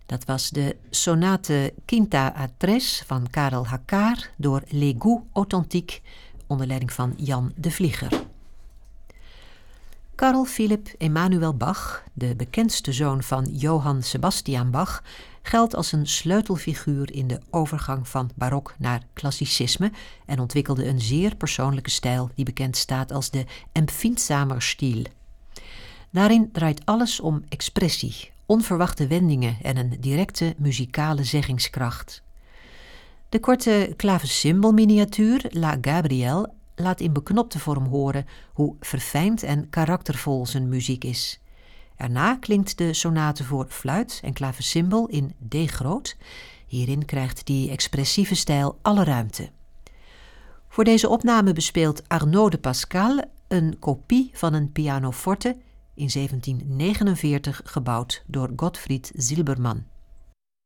Dat was de sonate Quinta a Tres van Karel Hakkar door Les Goûts Authentiques onder leiding van Jan de Vlieger. Carl Philipp Emanuel Bach, de bekendste zoon van Johann Sebastian Bach, geldt als een sleutelfiguur in de overgang van barok naar klassicisme en ontwikkelde een zeer persoonlijke stijl die bekend staat als de Empfindsamer Stil. Daarin draait alles om expressie, onverwachte wendingen en een directe muzikale zeggingskracht. De korte klavecimbal-miniatuur La Gabrielle laat in beknopte vorm horen hoe verfijnd en karaktervol zijn muziek is. Erna klinkt de sonate voor fluit en klavecimbal in D groot. Hierin krijgt die expressieve stijl alle ruimte. Voor deze opname bespeelt Arnaud de Pascal een kopie van een pianoforte in 1749 gebouwd door Gottfried Silbermann.